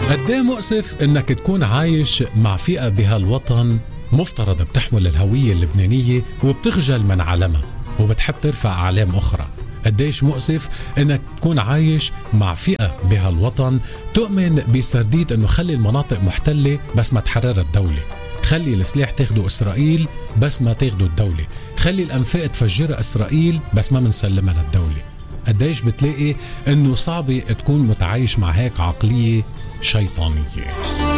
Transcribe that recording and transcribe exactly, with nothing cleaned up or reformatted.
قد ايه مؤسف انك تكون عايش مع فئة بهالوطن مفترض بتحمل الهوية اللبنانية وبتخجل من علمها وبتحب ترفع أعلام أخرى. قديش مؤسف انك تكون عايش مع فئة بهالوطن تؤمن بسردية انه خلي المناطق محتلة بس ما تحرر الدولة، خلي السلاح تاخدوا إسرائيل بس ما تاخدوا الدولة، خلي الأنفاق تفجر إسرائيل بس ما منسلمها للدولة. قديش بتلاقي انه صعب تكون متعايش مع هيك عقلية شيطانية.